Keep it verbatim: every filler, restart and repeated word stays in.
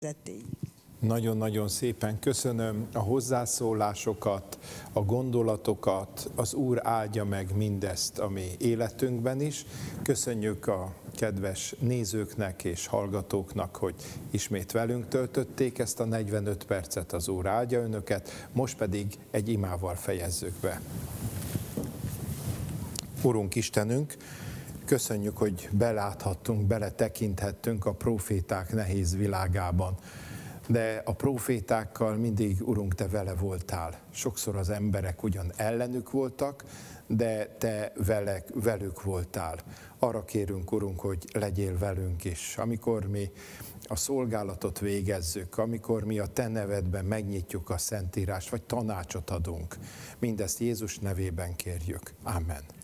vezetély. Nagyon-nagyon szépen köszönöm a hozzászólásokat, a gondolatokat. Az Úr áldja meg mindezt a mi életünkben is. Köszönjük a kedves nézőknek és hallgatóknak, hogy ismét velünk töltötték ezt a negyvenöt percet. Az Úr áldja önöket, most pedig egy imával fejezzük be. Urunk Istenünk, köszönjük, hogy beláthattunk, beletekinthettünk a próféták nehéz világában. De a prófétákkal mindig, Urunk, Te vele voltál. Sokszor az emberek ugyan ellenük voltak, de Te velek, velük voltál. Arra kérünk, Urunk, hogy legyél velünk is. Amikor mi a szolgálatot végezzük, amikor mi a Te nevedben megnyitjuk a Szentírást, vagy tanácsot adunk. Mindezt Jézus nevében kérjük. Amen.